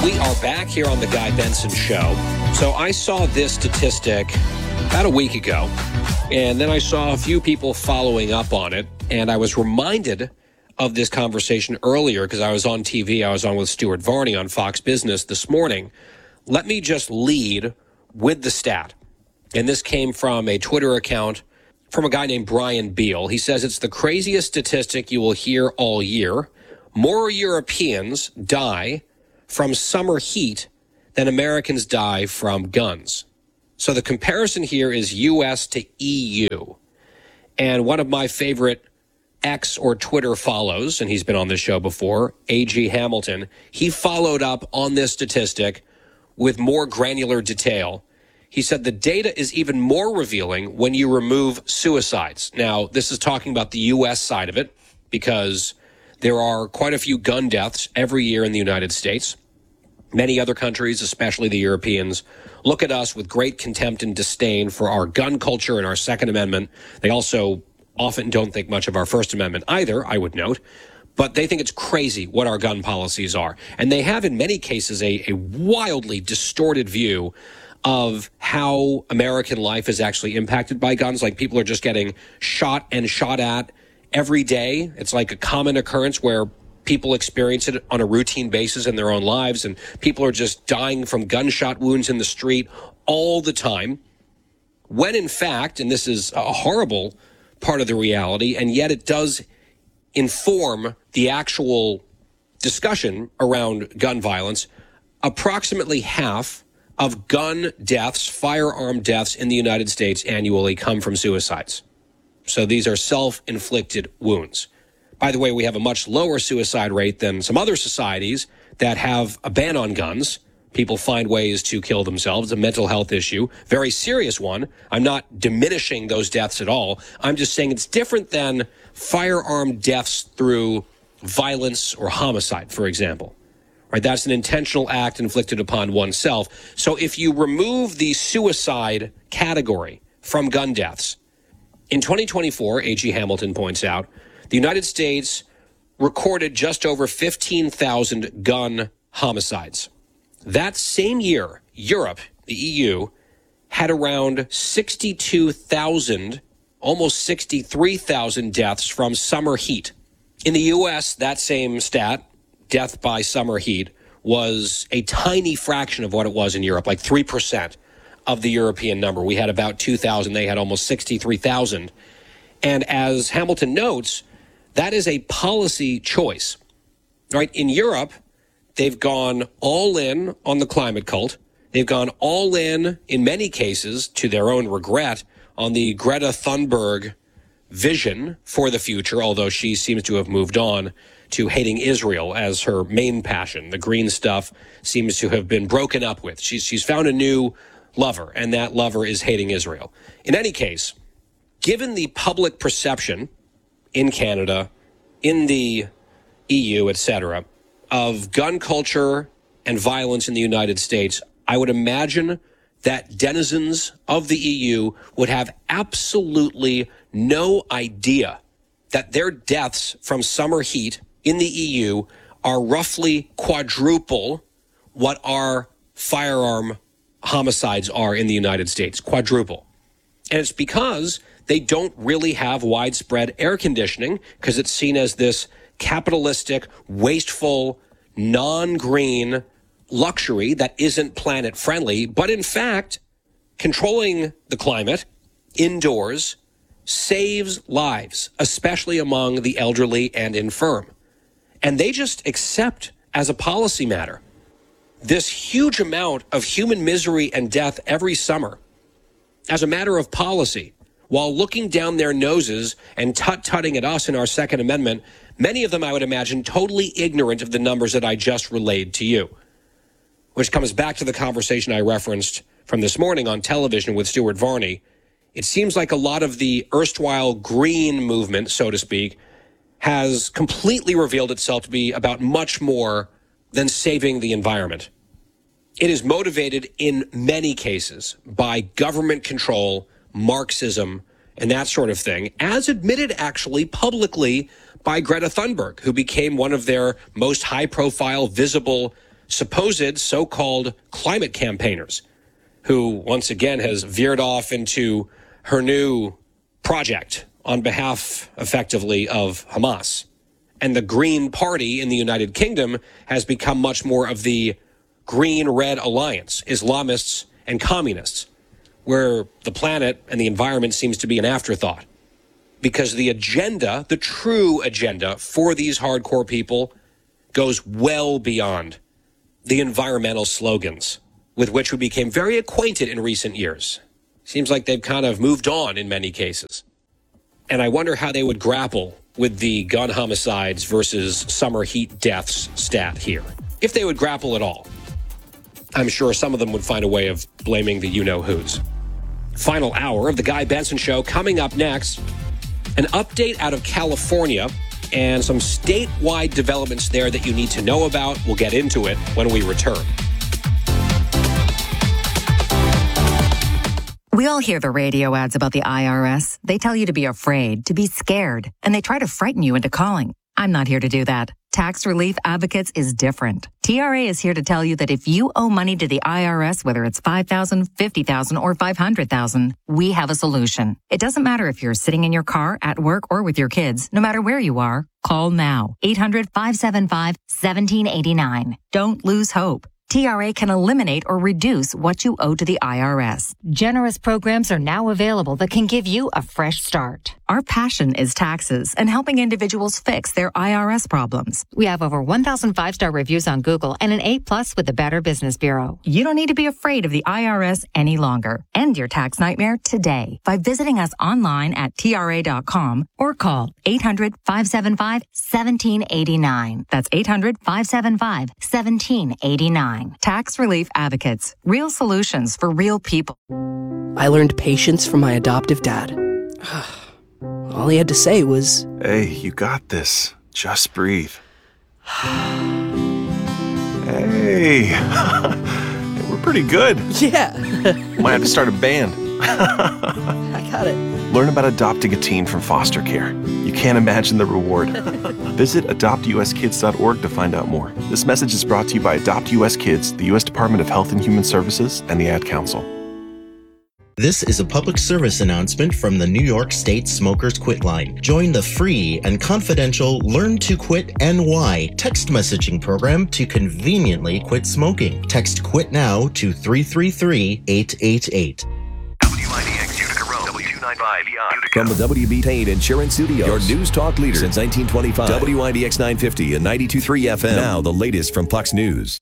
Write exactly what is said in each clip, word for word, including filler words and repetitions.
We are back here on the Guy Benson Show. So I saw this statistic about a week ago, and then I saw a few people following up on it, and I was reminded of this conversation earlier because I was on T V. I was on with Stuart Varney on Fox Business this morning. Let me just lead with the stat. And this came from a Twitter account from a guy named Brian Beal. He says it's the craziest statistic you will hear all year. More Europeans die from summer heat than Americans die from guns. So the comparison here is U S to E U. And one of my favorite X or Twitter follows, and he's been on this show before, A G Hamilton, he followed up on this statistic with more granular detail. He said the data is even more revealing when you remove suicides. Now, this is talking about the U S side of it, because there are quite a few gun deaths every year in the United States. Many other countries, especially the Europeans, look at us with great contempt and disdain for our gun culture and our Second Amendment. They also often don't think much of our First Amendment either, I would note. But they think it's crazy what our gun policies are. And they have, in many cases, a, a wildly distorted view of how American life is actually impacted by guns. Like, people are just getting shot and shot at every day. It's like a common occurrence where people experience it on a routine basis in their own lives, and people are just dying from gunshot wounds in the street all the time. When in fact, and this is a horrible part of the reality, and yet it does inform the actual discussion around gun violence, approximately half of gun deaths, firearm deaths in the United States annually come from suicides. So these are self-inflicted wounds. By the way, we have a much lower suicide rate than some other societies that have a ban on guns. People find ways to kill themselves, a mental health issue, very serious one. I'm not diminishing those deaths at all. I'm just saying it's different than firearm deaths through violence or homicide, for example. Right? That's an intentional act inflicted upon oneself. So if you remove the suicide category from gun deaths, in twenty twenty-four, A G Hamilton points out, the United States recorded just over fifteen thousand gun homicides. That same year, Europe, the E U, had around sixty-two thousand, almost sixty-three thousand deaths from summer heat. In the U S, that same stat, death by summer heat, was a tiny fraction of what it was in Europe, like three percent of the European number. We had about two thousand. They had almost sixty-three thousand. And as Hamilton notes, that is a policy choice, right? In Europe, they've gone all in on the climate cult. They've gone all in, in many cases, to their own regret, on the Greta Thunberg vision for the future, although she seems to have moved on to hating Israel as her main passion. The green stuff seems to have been broken up with. She's, she's found a new lover, and that lover is hating Israel. In any case, given the public perception in Canada, in the E U, et cetera, of gun culture and violence in the United States, I would imagine that denizens of the E U would have absolutely no idea that their deaths from summer heat in the E U are roughly quadruple what our firearm homicides are in the United States. Quadruple. And it's because they don't really have widespread air conditioning, because it's seen as this capitalistic, wasteful, non-green luxury that isn't planet friendly. But in fact, controlling the climate indoors saves lives, especially among the elderly and infirm. And they just accept as a policy matter this huge amount of human misery and death every summer as a matter of policy, while looking down their noses and tut-tutting at us in our Second Amendment, many of them, I would imagine, totally ignorant of the numbers that I just relayed to you. Which comes back to the conversation I referenced from this morning on television with Stuart Varney. It seems like a lot of the erstwhile green movement, so to speak, has completely revealed itself to be about much more than saving the environment. It is motivated in many cases by government control, Marxism, and that sort of thing, as admitted actually publicly by Greta Thunberg, who became one of their most high-profile, visible supposed so-called climate campaigners, who once again has veered off into her new project on behalf, effectively, of Hamas. And the Green Party in the United Kingdom has become much more of the Green-Red Alliance, Islamists and communists, where the planet and the environment seems to be an afterthought. Because the agenda, the true agenda for these hardcore people goes well beyond the environmental slogans with which we became very acquainted in recent years. Seems like they've kind of moved on in many cases. And I wonder how they would grapple with the gun homicides versus summer heat deaths stat here. If they would grapple at all. I'm sure some of them would find a way of blaming the you-know-whos. Final hour of the Guy Benson Show coming up next. An update out of California and some statewide developments there that you need to know about. We'll get into it when we return. We all hear the radio ads about the I R S. They tell you to be afraid, to be scared, and they try to frighten you into calling. I'm not here to do that. Tax Relief Advocates is different. T R A is here to tell you that if you owe money to the I R S, whether it's five thousand dollars, fifty thousand dollars, or five hundred thousand dollars, we have a solution. It doesn't matter if you're sitting in your car, at work, or with your kids. No matter where you are, call now. eight hundred, five seven five, one seven eight nine. Don't lose hope. T R A can eliminate or reduce what you owe to the I R S. Generous programs are now available that can give you a fresh start. Our passion is taxes and helping individuals fix their I R S problems. We have over one thousand five-star reviews on Google and an A plus with the Better Business Bureau. You don't need to be afraid of the I R S any longer. End your tax nightmare today by visiting us online at T R A dot com or call eight hundred, five seven five, one seven eight nine. That's eight hundred, five seven five, one seven eight nine. Tax Relief Advocates. Real solutions for real people. I learned patience from my adoptive dad. All he had to say was, "Hey, you got this. Just breathe." Hey, we're pretty good. Yeah. Might have to start a band. I got it. Learn about adopting a teen from foster care. You can't imagine the reward. Visit adopt u s kids dot org to find out more. This message is brought to you by Adopt U S Kids, the U S Department of Health and Human Services, and the Ad Council. This is a public service announcement from the New York State Smokers Quit Line. Join the free and confidential Learn to Quit N Y text messaging program to conveniently quit smoking. Text QUIT NOW to three three three, eight eight eight. W I D X Utica Road, W two ninety-five Utica. From the W B Tain Insurance Studios, your news talk leader since nineteen twenty-five. W I D X nine fifty and ninety-two point three F M. Now the latest from Fox News.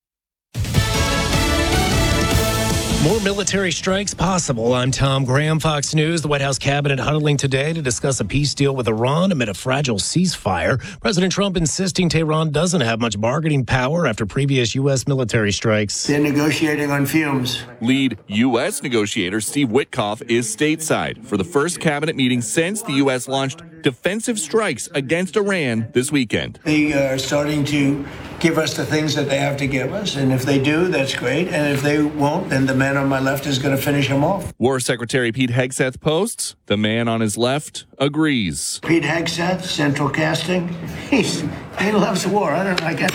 More military strikes possible. I'm Tom Graham, Fox News. The White House cabinet huddling today to discuss a peace deal with Iran amid a fragile ceasefire. President Trump insisting Tehran doesn't have much bargaining power after previous U S military strikes. They're negotiating on fumes. Lead U S negotiator Steve Witkoff is stateside for the first cabinet meeting since the U S launched defensive strikes against Iran this weekend. They are starting to give us the things that they have to give us, and if they do, that's great, and if they won't, then the man on my left is going to finish them off. War Secretary Pete Hegseth posts, the man on his left agrees. Pete Hegseth, Central Casting, he's, he loves war. I don't like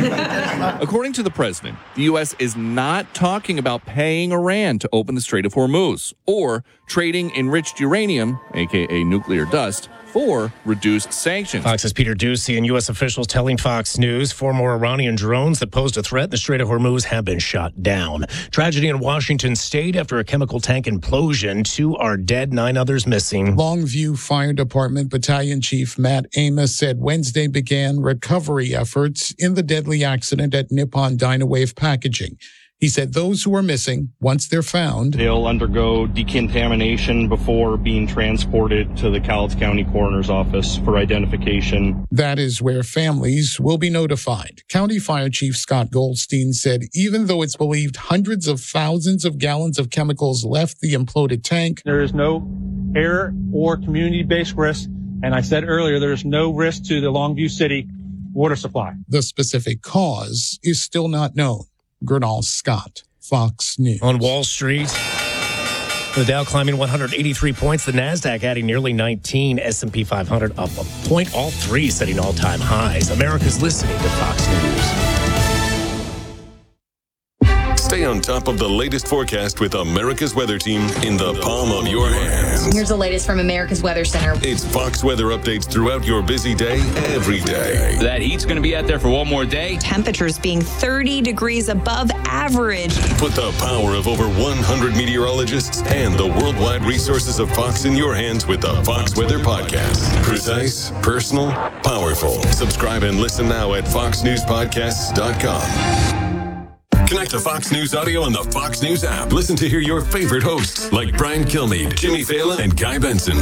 it. According to the president, the U S is not talking about paying Iran to open the Strait of Hormuz or trading enriched uranium, aka nuclear dust, for reduced sanctions. Fox's Peter Doocy and U S officials telling Fox News four more Iranian drones that posed a threat in the Strait of Hormuz have been shot down. Tragedy in Washington state after a chemical tank implosion. Two are dead, nine others missing. Longview Fire Department Battalion Chief Matt Amos said Wednesday began recovery efforts in the deadly accident at Nippon Dynawave Packaging. He said those who are missing, once they're found, they'll undergo decontamination before being transported to the Cowlitz County Coroner's Office for identification. That is where families will be notified. County Fire Chief Scott Goldstein said even though it's believed hundreds of thousands of gallons of chemicals left the imploded tank, there is no air or community-based risk. And I said earlier, there's no risk to the Longview City water supply. The specific cause is still not known. Gernal Scott, Fox News. On Wall Street, the Dow climbing one hundred eighty-three points, the NASDAQ adding nearly nineteen, S and P five hundred up a point, all three setting all-time highs. America's listening to Fox News. Stay on top of the latest forecast with America's Weather Team in the palm of your hands. Here's the latest from America's Weather Center. It's Fox weather updates throughout your busy day, every day. That heat's going to be out there for one more day. Temperatures being thirty degrees above average. Put the power of over one hundred meteorologists and the worldwide resources of Fox in your hands with the Fox Weather Podcast. Precise, personal, powerful. Subscribe and listen now at fox news podcasts dot com. Connect to Fox News Audio on the Fox News app. Listen to hear your favorite hosts like Brian Kilmeade, Jimmy Fallon, and Guy Benson.